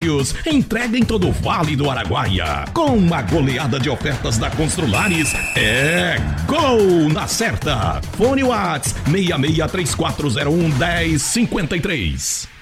Consórcios, entrega em todo o Vale do Araguaia. Com uma goleada de ofertas da Construlares, é gol na certa. Fone Whats 6634011053.